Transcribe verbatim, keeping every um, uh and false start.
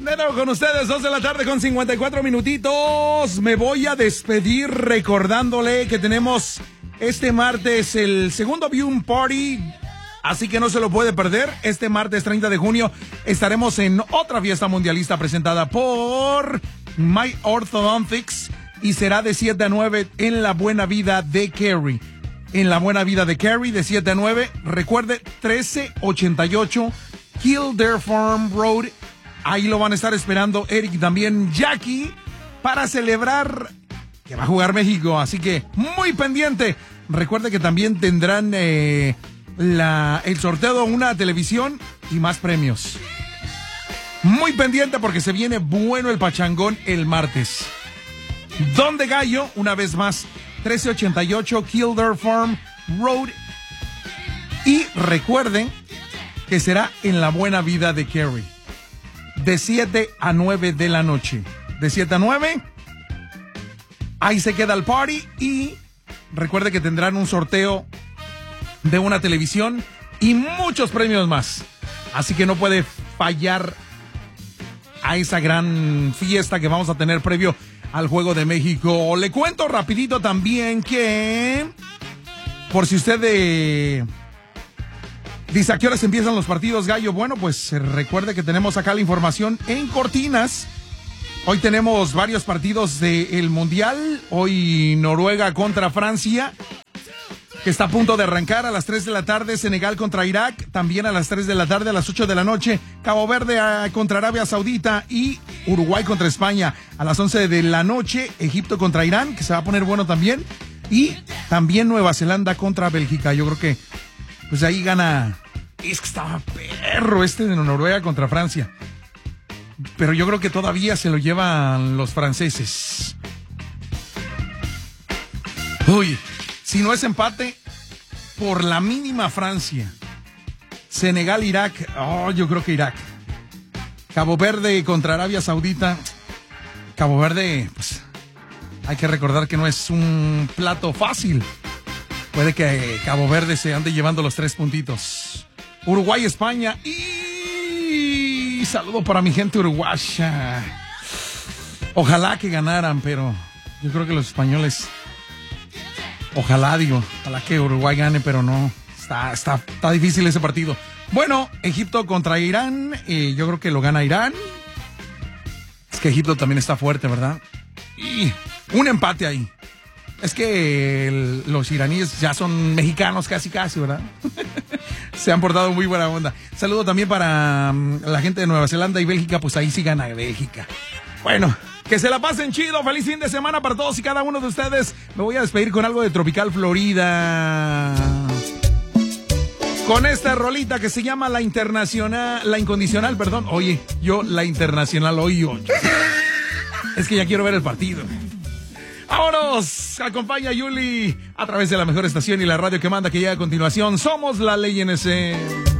De nuevo con ustedes, dos de la tarde con cincuenta y cuatro minutitos. Me voy a despedir recordándole que tenemos este martes el segundo Viewing Party, así que no se lo puede perder. Este martes treinta de junio estaremos en otra fiesta mundialista presentada por My Orthodontics y será de siete a nueve en la Buena Vida de Cary. En la Buena Vida de Cary, de siete a nueve. Recuerde, trece ochenta y ocho Kildare Farm Road. Ahí lo van a estar esperando Eric y también Jackie para celebrar que va a jugar México. Así que muy pendiente. Recuerde que también tendrán eh, la, el sorteo de una televisión y más premios. Muy pendiente porque se viene bueno el pachangón el martes. Don de Gallo, una vez más, trece ochenta y ocho Kildare Farm Road. Y recuerden que será en la Buena Vida de Cary. De siete a nueve de la noche. De siete a nueve. Ahí se queda el party. Y recuerde que tendrán un sorteo de una televisión y muchos premios más. Así que no puede fallar a esa gran fiesta que vamos a tener previo al Juego de México. Le cuento rapidito también que, por si usted de... dice, ¿a qué horas empiezan los partidos, Gallo? Bueno, pues recuerde que tenemos acá la información en cortinas. Hoy tenemos varios partidos del Mundial. Hoy Noruega contra Francia, que está a punto de arrancar a las tres de la tarde. Senegal contra Irak, también a las tres de la tarde. A las ocho de la noche, Cabo Verde contra Arabia Saudita y Uruguay contra España. A las once de la noche, Egipto contra Irán, que se va a poner bueno también. Y también Nueva Zelanda contra Bélgica. Yo creo que pues ahí gana. Es que estaba perro este de Noruega contra Francia. Pero yo creo que todavía se lo llevan los franceses. Uy, si no es empate, por la mínima Francia. Senegal, Irak. Oh, yo creo que Irak. Cabo Verde contra Arabia Saudita. Cabo Verde, pues hay que recordar que no es un plato fácil. Puede que Cabo Verde se ande llevando los tres puntitos. Uruguay, España y saludo para mi gente uruguaya. Ojalá que ganaran, pero yo creo que los españoles, ojalá digo, ojalá que Uruguay gane, pero no, está, está, está difícil ese partido. Bueno, Egipto contra Irán, eh, yo creo que lo gana Irán. Es que Egipto también está fuerte, ¿verdad? Y un empate ahí. Es que el, los iraníes ya son mexicanos casi casi, ¿verdad? Se han portado muy buena onda. Saludo también para um, la gente de Nueva Zelanda y Bélgica, pues ahí sí gana Bélgica. Bueno, que se la pasen chido, feliz fin de semana para todos y cada uno de ustedes. Me voy a despedir con algo de Tropical Florida. Con esta rolita que se llama La Internacional, La Incondicional, perdón. Oye, yo La Internacional, oye, oye. Es que ya quiero ver el partido. ¡Vámonos! Acompaña a Yuli a través de la mejor estación y la radio que manda, que llega a continuación. Somos la Ley N C.